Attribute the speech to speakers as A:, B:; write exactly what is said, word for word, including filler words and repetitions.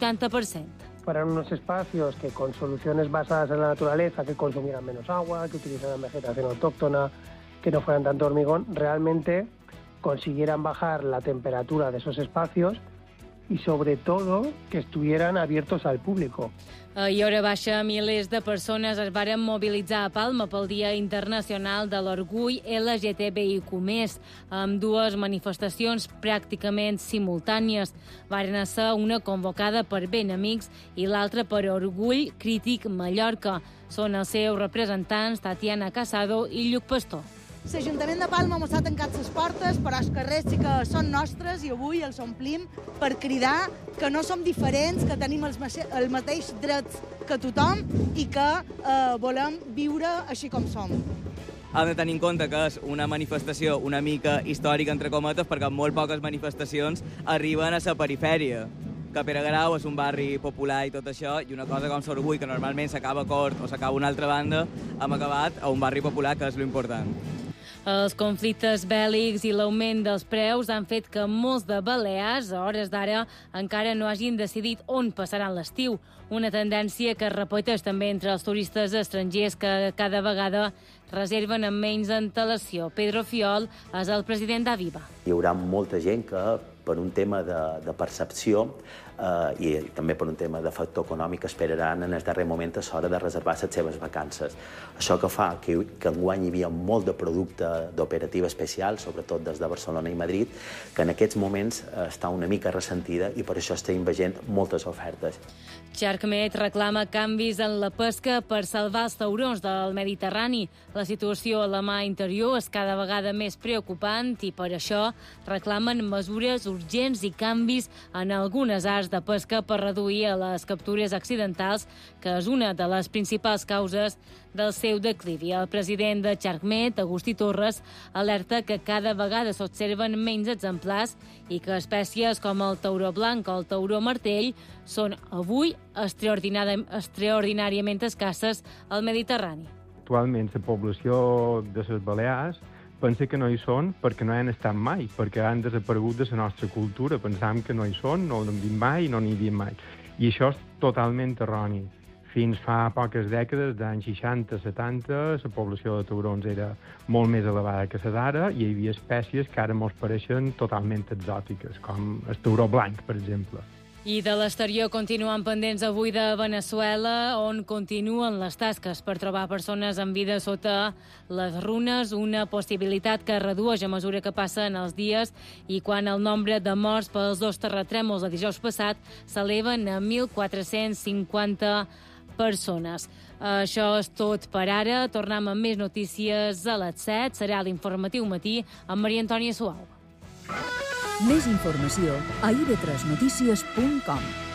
A: vuitanta per cent.
B: Para unos espacios que con soluciones basadas en la naturaleza, que consumieran menos agua, que utilizaran vegetación autóctona, que no fueran tanto hormigón, realmente consiguieran bajar la temperatura de esos espacios y sobre todo que estuvieran abiertos al público.
A: Ahir hora baixa, milers de persones es varen mobilitzar a Palma pel Dia Internacional de l'Orgull L G T B I Q més, amb dues manifestacions pràcticament simultànies. Varen ser una convocada per Ben Amics i l'altra per Orgull Crític Mallorca. Són els seus representants Tatiana Casado i Lluc Pastor.
C: L'Ajuntament de Palma mos ha tancat les portes, però els carrers sí que són nostres i avui els omplim per cridar que no som diferents, que tenim els, els mateixos drets que tothom i que eh, volem viure així com som.
D: Hem de tenir en compte que és una manifestació una mica històrica, entre cometes, perquè molt poques manifestacions arriben a la perifèria. Que Pere Garau és un barri popular i tot això, i una cosa com l'Orgull, que normalment s'acaba a Cort o s'acaba a una altra banda, hem acabat a un barri popular, que és l'important.
A: Els conflictes bèl·lics i l'augment dels preus han fet que molts de Balears, a hores d'ara, encara no hagin decidit on passaran l'estiu. Una tendència que es repeteix també entre els turistes estrangers que cada vegada reserven amb menys antelació. Pedro Fiol és el president d'Aviva.
E: Hi haurà molta gent que, per un tema de, de percepció eh, i també per un tema de factor econòmic, esperaran en el darrer moment a l'hora de reservar les seves vacances. Això que fa que, que enguany hi havia molt de producte d'operativa especial, sobretot des de Barcelona i Madrid, que en aquests moments eh, està una mica ressentida i per això estem veient moltes ofertes.
A: Xarcmet reclama canvis en la pesca per salvar els taurons del Mediterrani. La situació a la mar interior és cada vegada més preocupant i per això reclamen mesures urgents i canvis en algunes arts de pesca per reduir les captures accidentals, que és una de les principals causes del seu declivi. El president de Xarcmet, Agustí Torres, alerta que cada vegada s'observen menys exemplars i que espècies com el tauró blanc o el tauró martell són avui extraordinàriament escasses al Mediterrani.
F: Actualment la població de les Balears pensa que no hi són perquè no hi han estat mai, perquè han desaparegut de la nostra cultura. Pensam que no hi són, no n'hem vist mai, no n'hi havia mai. I això és totalment erroni. Fins fa poques dècades, d'anys seixanta setanta, la població de taurons era molt més elevada que la d'ara i hi havia espècies que ara mos pareixen totalment exòtiques, com el tauró blanc, per exemple.
A: I de l'exterior continuen pendents avui de Veneçuela, on continuen les tasques per trobar persones amb vida sota les runes, una possibilitat que redueix a mesura que passen els dies i quan el nombre de morts pels dos terratrèmols de dijous passat s'eleven a mil quatre-cents cinquanta persones. Això és tot per ara. Tornem amb més notícies a les set. Serà l'informatiu matí amb Maria Antònia Suau.
G: Més informació a i ve tres notícies punt com.